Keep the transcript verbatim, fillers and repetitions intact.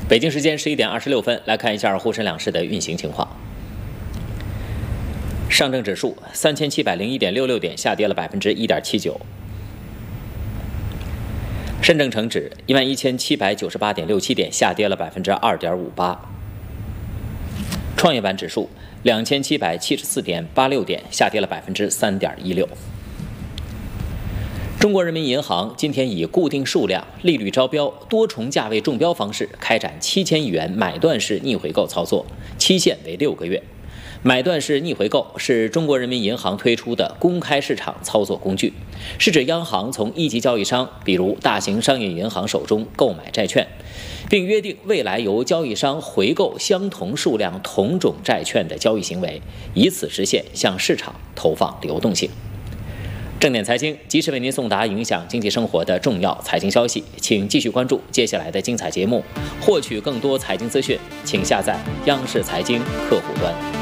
北京时间十一点二十六分，来看一下沪深两市的运行情况。上证指数三千七百零一点六六点，下跌了百分之一点七九。深证成指一万一千七百九十八点六七点，下跌了百分之二点五八。创业板指数两千七百七十四点八六点，下跌了百分之三点一六。中国人民银行今天以固定数量、利率招标、多重价位中标方式开展七千亿元买断式逆回购操作，期限为六个月。买断式逆回购是中国人民银行推出的公开市场操作工具，是指央行从一级交易商，比如大型商业银行手中购买债券，并约定未来由交易商回购相同数量同种债券的交易行为，以此实现向市场投放流动性。正点财经及时为您送达影响经济生活的重要财经消息，请继续关注接下来的精彩节目。获取更多财经资讯，请下载央视财经客户端。